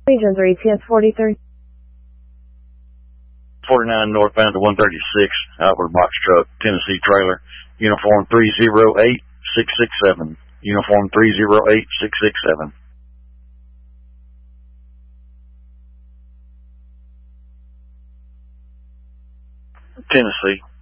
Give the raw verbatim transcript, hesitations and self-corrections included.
Region three, T S forty-three. forty-nine northbound to one thirty-six, outward box truck, Tennessee trailer, uniform three zero eight six six seven, uniform three zero eight six six seven. Tennessee.